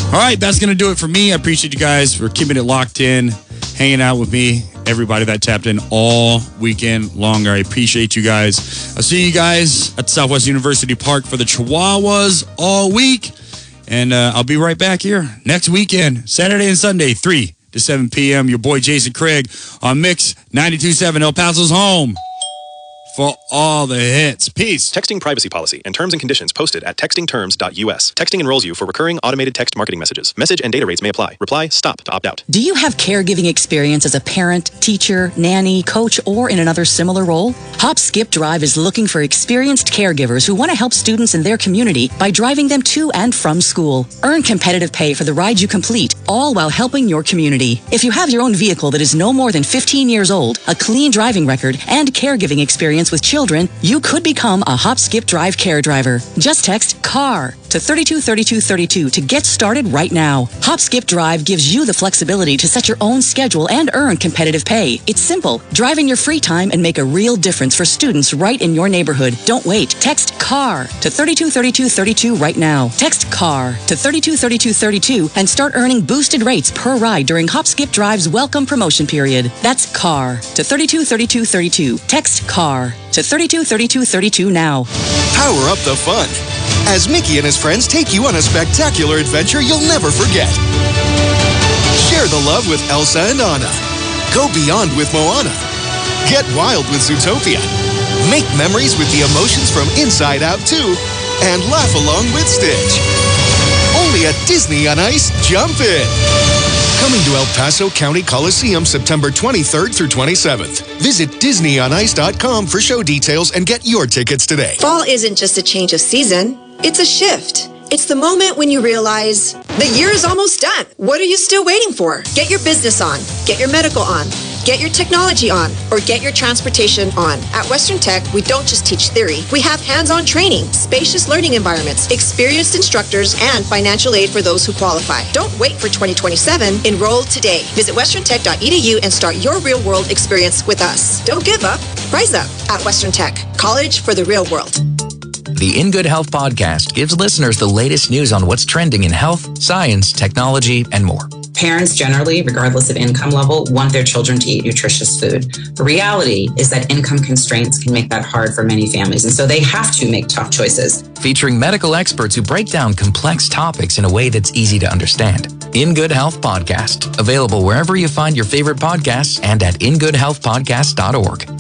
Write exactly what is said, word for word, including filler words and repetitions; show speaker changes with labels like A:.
A: All right, that's going to do it for me. I appreciate you guys for keeping it locked in, hanging out with me, everybody that tapped in all weekend long. I appreciate you guys. I'll see you guys at Southwest University Park for the Chihuahuas all week. And uh, I'll be right back here next weekend, Saturday and Sunday, three to seven p.m. Your boy Jason Craig on Mix ninety-two point seven, El Paso's home for all the hits. Peace.
B: Texting privacy policy and terms and conditions posted at texting terms dot u s. Texting enrolls you for recurring automated text marketing messages. Message and data rates may apply. Reply STOP to opt out.
C: Do you have caregiving experience as a parent, teacher, nanny, coach, or in another similar role? Hop Skip Drive is looking for experienced caregivers who want to help students in their community by driving them to and from school. Earn competitive pay for the ride you complete, all while helping your community. If you have your own vehicle that is no more than fifteen years old, a clean driving record, and caregiving experience with children, you could become a Hop Skip Drive care driver. Just text CAR to thirty-two thirty-two thirty-two to get started right now. Hop Skip Drive gives you the flexibility to set your own schedule and earn competitive pay. It's simple. Drive in your free time and make a real difference for students right in your neighborhood. Don't wait. Text CAR to thirty-two thirty-two thirty-two right now. Text CAR to thirty-two thirty-two thirty-two and start earning boosted rates per ride during Hop Skip Drive's welcome promotion period. That's CAR to thirty-two thirty-two thirty-two. Text CAR to thirty-two thirty-two thirty-two now.
D: Power up the fun as Mickey and his friends take you on a spectacular adventure you'll never forget. Share the love with Elsa and Anna. Go beyond with Moana. Get wild with Zootopia. Make memories with the emotions from Inside Out two. And laugh along with Stitch. Only at Disney on Ice. Jump in. Coming to El Paso County Coliseum September twenty-third through twenty-seventh. Visit disney on ice dot com for show details and get your tickets today.
E: Fall isn't just a change of season, it's a shift. It's the moment when you realize the year is almost done. What are you still waiting for? Get your business on, get your medical on, get your technology on, or get your transportation on. At Western Tech, we don't just teach theory. We have hands-on training, spacious learning environments, experienced instructors, and financial aid for those who qualify. Don't wait for twenty twenty-seven. Enroll today. Visit western tech dot e d u and start your real-world experience with us. Don't give up. Rise up at Western Tech. College for the real world.
F: The In Good Health podcast gives listeners the latest news on what's trending in health, science, technology, and more.
G: Parents generally, regardless of income level, want their children to eat nutritious food. The reality is that income constraints can make that hard for many families, and so they have to make tough choices.
F: Featuring medical experts who break down complex topics in a way that's easy to understand. In Good Health Podcast, available wherever you find your favorite podcasts and at in good health podcast dot org.